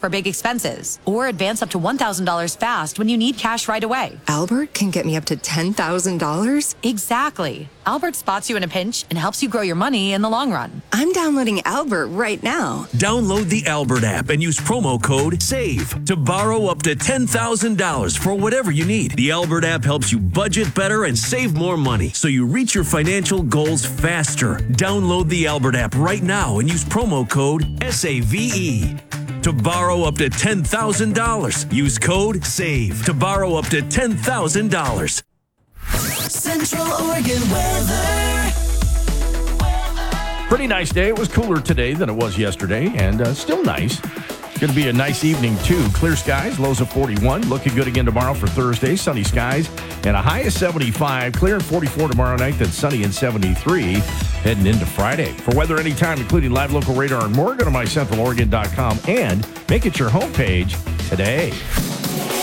for big expenses. Or advance up to $1,000 fast when you need cash right away. Albert can get me up to $10,000? Exactly. Albert spots you in a pinch and helps you grow your money in the long run. I'm downloading Albert right now. Download the Albert app and use promo code SAVE to borrow up to $10,000 for whatever you need. The Albert app helps you budget better and save more money so you reach your financial goals faster. Download the Albert app right now and use promo code SAVE to borrow up to $10,000. Use code SAVE to borrow up to $10,000. Central Oregon weather. Pretty nice day. It was cooler today than it was yesterday, and still nice. It's going to be a nice evening, too. Clear skies, lows of 41. Looking good again tomorrow for Thursday. Sunny skies and a high of 75. Clear and 44 tomorrow night, then sunny and 73 heading into Friday. For weather anytime, including live local radar and more, go to mycentraloregon.com and make it your homepage today.